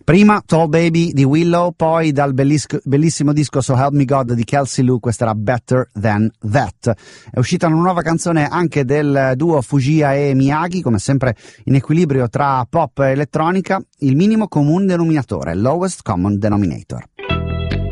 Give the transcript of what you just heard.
Prima Tall Baby di Willow, poi dal bellissimo disco So Help Me God di Kelsey Lu, questa era Better Than That. È uscita una nuova canzone anche del duo Fujia e Miyagi, come sempre in equilibrio tra pop e elettronica, il minimo comune denominatore, lowest common denominator.